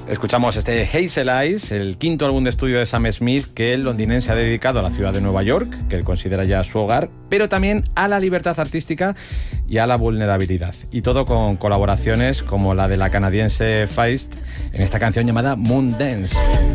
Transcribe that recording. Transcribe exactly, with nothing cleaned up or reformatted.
Escuchamos este Hazel Eyes, el quinto álbum de estudio de Sam Smith, que el londinense ha dedicado a la ciudad de Nueva York, que él considera ya su hogar, pero también a la libertad artística y a la vulnerabilidad. Y todo con colaboraciones como la de la canadiense Feist en esta canción llamada Moon Dance.